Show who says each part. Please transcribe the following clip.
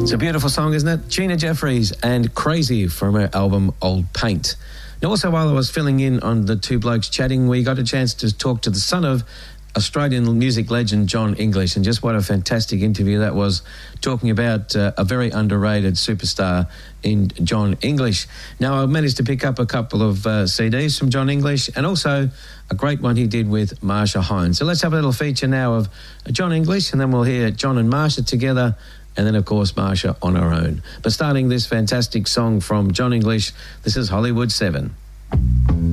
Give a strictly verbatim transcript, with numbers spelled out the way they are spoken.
Speaker 1: It's a beautiful song, isn't it? Gina Jeffries and Crazy from her album Old Paint. Now, also, while I was filling in on the Two Blokes Chatting, we got a chance to talk to the son of Australian music legend John English, and just what a fantastic interview that was, talking about uh, a very underrated superstar in John English. Now, I managed to pick up a couple of uh, C Ds from John English, and also a great one he did with Marsha Hines. So let's have a little feature now of John English, and then we'll hear John and Marsha together, and then, of course, Marsha on her own. But starting this fantastic song from John English, this is Hollywood seven.